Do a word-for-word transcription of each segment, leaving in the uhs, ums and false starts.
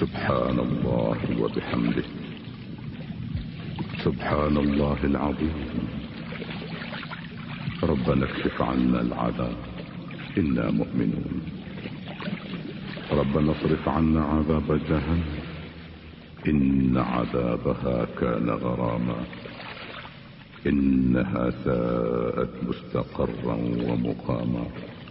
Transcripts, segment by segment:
سبحان الله وبحمده. سبحان الله العظيم. ربنا اكشف عنا العذاب إنا مؤمنون. ربنا اصرف عنا عذاب جهنم إن عذابها كان غراما إنها ساءت مستقرا ومقاما.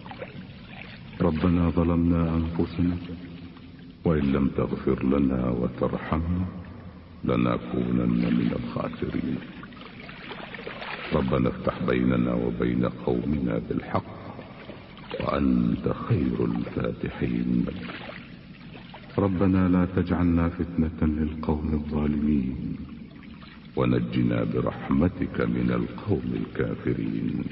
ربنا ظلمنا أنفسنا وإن لم تغفر لنا وترحمنا لنكونن من الخاسرين. ربنا افتح بيننا وبين قومنا بالحق وأنت خير الفاتحين. ربنا لا تجعلنا فتنة للقوم الظالمين ونجنا برحمتك من القوم الكافرين.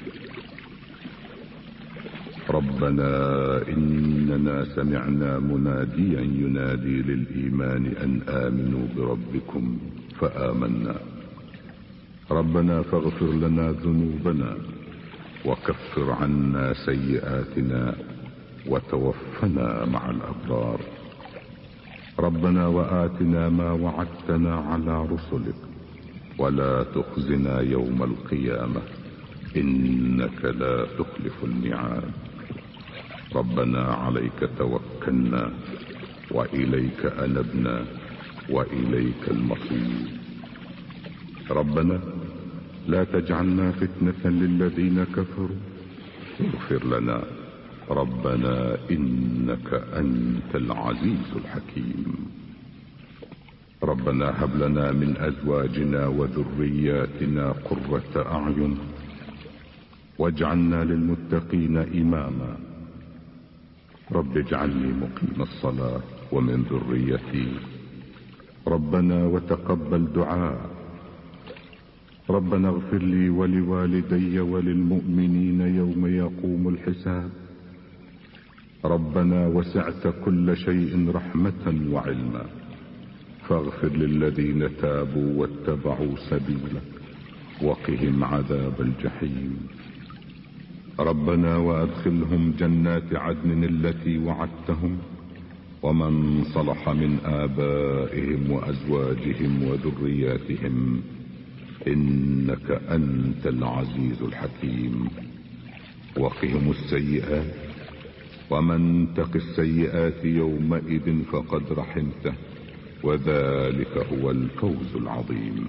ربنا إننا سمعنا مناديا ينادي للإيمان أن آمنوا بربكم فآمنا. ربنا فاغفر لنا ذنوبنا وكفر عنا سيئاتنا وتوفنا مع الأبرار. ربنا وآتنا ما وعدتنا على رسلك ولا تخزنا يوم القيامة إنك لا تخلف الميعاد. ربنا عليك توكلنا وإليك أنبنا وإليك المصير. ربنا لا تجعلنا فتنة للذين كفروا اغفر لنا. ربنا إنك أنت العزيز الحكيم. ربنا هب لنا من أزواجنا وذرياتنا قرة أعين واجعلنا للمتقين إماما. رب اجعلني مقيم الصلاة ومن ذريتي. ربنا وتقبل دعاء. ربنا اغفر لي ولوالدي وللمؤمنين يوم يقوم الحساب. ربنا وسعت كل شيء رحمة وعلما فاغفر للذين تابوا واتبعوا سبيلك وقهم عذاب الجحيم. ربنا وأدخلهم جنات عدن التي وعدتهم ومن صلح من آبائهم وأزواجهم وذرياتهم إنك أنت العزيز الحكيم. وقهم السيئات ومن تق السيئات يومئذ فقد رحمته وذلك هو الفوز العظيم.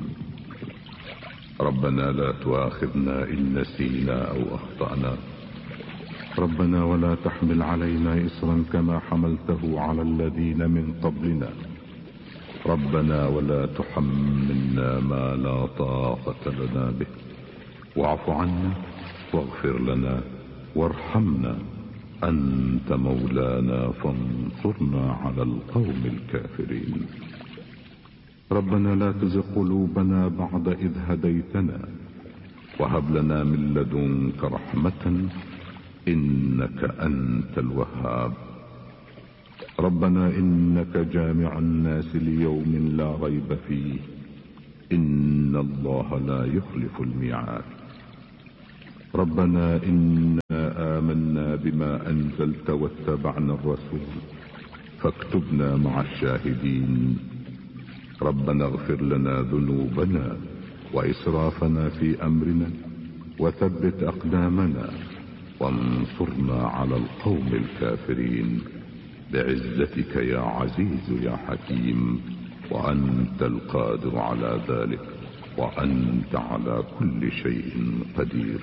ربنا لا تؤاخذنا إن نسينا أو أخطأنا. ربنا ولا تحمل علينا إصرا كما حملته على الذين من قبلنا. ربنا ولا تحملنا ما لا طاقة لنا به واعف عنا واغفر لنا وارحمنا أنت مولانا فانصرنا على القوم الكافرين. ربنا لا تزغ قلوبنا بعد إذ هديتنا وهب لنا من لدنك رحمة إنك أنت الوهاب. ربنا إنك جامع الناس ليوم لا ريب فيه إن الله لا يخلف الميعاد. ربنا إنا آمنا بما أنزلت واتبعنا الرسول فاكتبنا مع الشاهدين. ربنا اغفر لنا ذنوبنا وإسرافنا في أمرنا وثبت أقدامنا وانصرنا على القوم الكافرين بعزتك يا عزيز يا حكيم. وأنت القادر على ذلك وأنت على كل شيء قدير.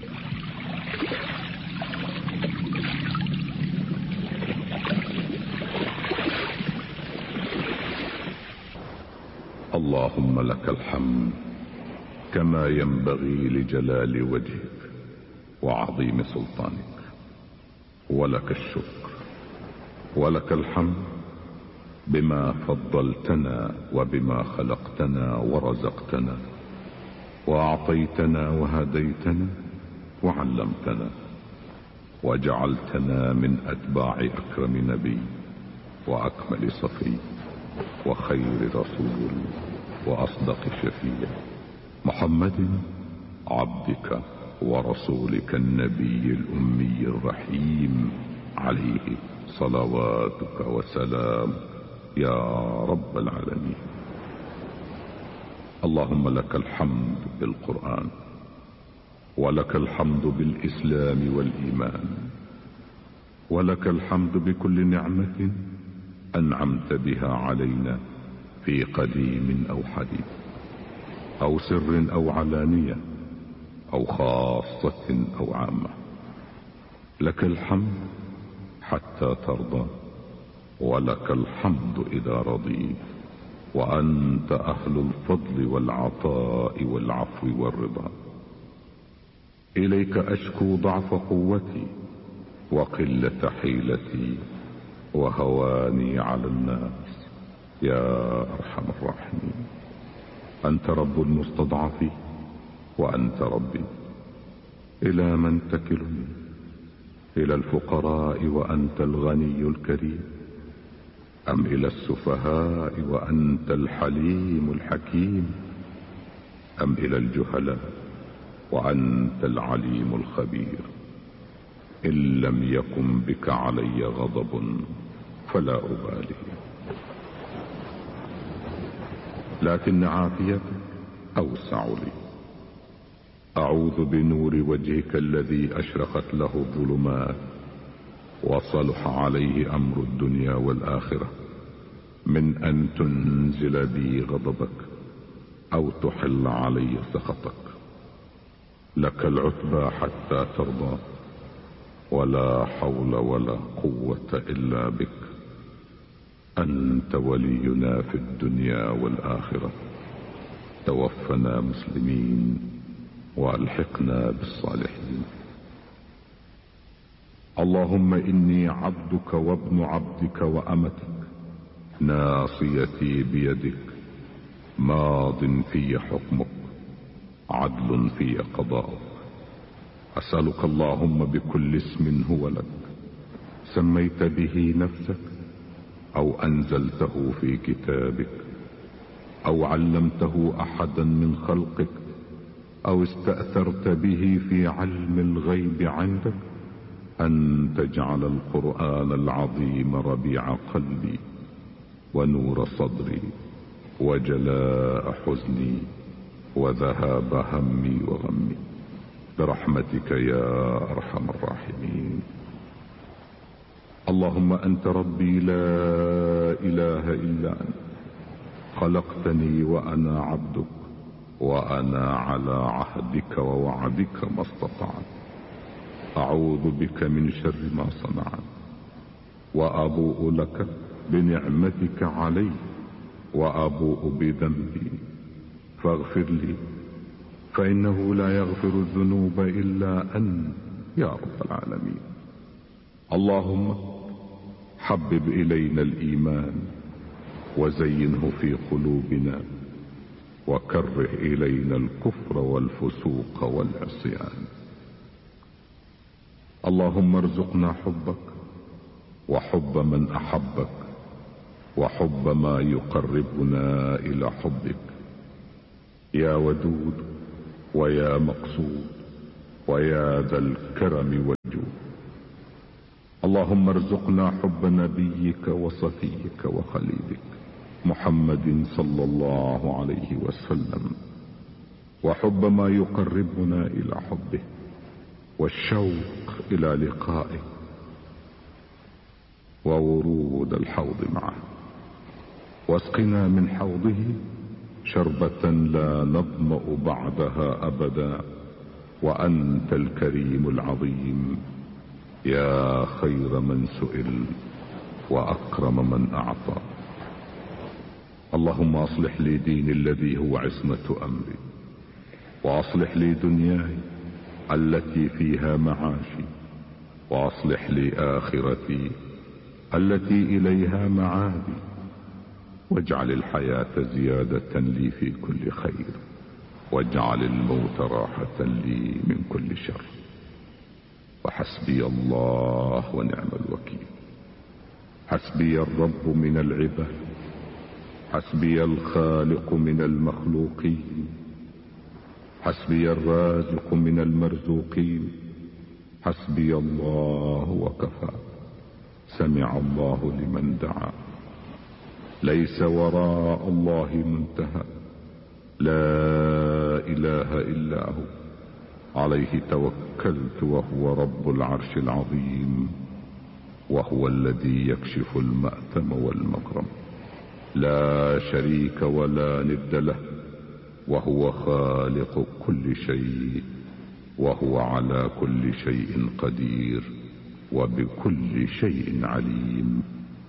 اللهم لك الحمد كما ينبغي لجلال وجهك وعظيم سلطانك. ولك الشكر ولك الحمد بما فضلتنا وبما خلقتنا ورزقتنا وأعطيتنا وهديتنا وعلمتنا وجعلتنا من أتباع أكرم نبي وأكمل صفي وخير رسول وأصدق شفيع محمد عبدك ورسولك النبي الأمي الرحيم عليه صلواتك وسلام يا رب العالمين. اللهم لك الحمد بالقرآن، ولك الحمد بالإسلام والإيمان، ولك الحمد بكل نعمة أنعمت بها علينا في قديم أو حديث، أو سر أو علانية، أو خاصة أو عامة. لك الحمد حتى ترضى، ولك الحمد إذا رضيت، وأنت أهل الفضل والعطاء والعفو والرضا. إليك أشكو ضعف قوتي وقلة حيلتي وهواني على الناس يا أرحم الراحمين. أنت رب المستضعفين وأنت ربي. إلى من تكلني؟ إلى الفقراء وأنت الغني الكريم، أم إلى السفهاء وأنت الحليم الحكيم، أم إلى الجهلاء وأنت العليم الخبير؟ إن لم يكن بك علي غضب فلا أبالي، لكن عافيتك أوسع لي. أعوذ بنور وجهك الذي أشرقت له الظلمات وصلح عليه أمر الدنيا والآخرة من أن تنزل بي غضبك أو تحل علي سخطك. لك العتبى حتى ترضى، ولا حول ولا قوة إلا بك. أنت ولينا في الدنيا والآخرة. توفنا مسلمين وألحقنا بالصالحين. اللهم إني عبدك وابن عبدك وأمتك، ناصيتي بيدك، ماض في حكمك، عدل في قضاؤك. أسألك اللهم بكل اسم هو لك سميت به نفسك، أو أنزلته في كتابك، أو علمته أحدا من خلقك، أو استأثرت به في علم الغيب عندك، أن تجعل القرآن العظيم ربيع قلبي ونور صدري وجلاء حزني وذهاب همي وغمي برحمتك يا أرحم الراحمين. اللهم أنت ربي لا إله إلا أنت، خلقتني وأنا عبدك، وأنا على عهدك ووعدك ما استطعت. أعوذ بك من شر ما صنعت، وأبوء لك بنعمتك علي، وأبوء بذنبي فاغفر لي، فإنه لا يغفر الذنوب إلا أنت يا رب العالمين. اللهم حبب إلينا الإيمان وزينه في قلوبنا، وكره إلينا الكفر والفسوق والعصيان. اللهم ارزقنا حبك وحب من أحبك، وحب ما يقربنا إلى حبك يا ودود ويا مقصود ويا ذا الكرم والجود. اللهم ارزقنا حب نبيك وصفيك وخليلك محمد صلى الله عليه وسلم، وحب ما يقربنا إلى حبه، والشوق إلى لقائه، وورود الحوض معه. واسقنا من حوضه شربة لا نظمأ بعدها أبدا، وأنت الكريم العظيم يا خير من سئل وأكرم من أعطى. اللهم أصلح لي ديني الذي هو عصمة أمري، وأصلح لي دنياي التي فيها معاشي، وأصلح لي آخرتي التي إليها معادي، واجعل الحياة زيادة لي في كل خير، واجعل الموت راحة لي من كل شر. وحسبي الله ونعم الوكيل. حسبي الرب من العباد، حسبي الخالق من المخلوقين، حسبي الرازق من المرزوقين. حسبي الله وكفى. سمع الله لمن دعا. ليس وراء الله منتهى. لا إله إلا هو، عليه توكلت وهو رب العرش العظيم، وهو الذي يكشف المأثم والمكرم، لا شريك ولا ند له، وهو خالق كل شيء، وهو على كل شيء قدير، وبكل شيء عليم.